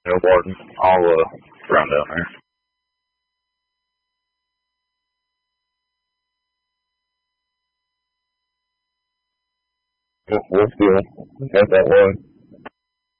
No, Barton. I'll run down there. We'll see. Got that one.